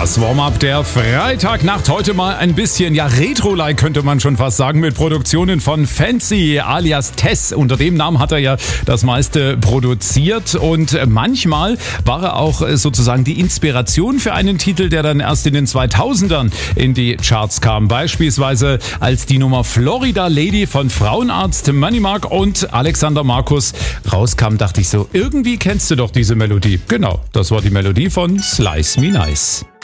Das Warm-up der Freitagnacht. Heute mal ein bisschen, Retro-like könnte man schon fast sagen, mit Produktionen von Fancy alias Tess. Unter dem Namen hat er ja das meiste produziert und manchmal war er auch sozusagen die Inspiration für einen Titel, der dann erst in den 2000ern in die Charts kam. Beispielsweise als die Nummer Florida Lady von Frauenarzt Money Mark und Alexander Markus rauskam, dachte ich so, irgendwie kennst du doch diese Melodie. Genau, das war die Melodie von Slice Me Nice.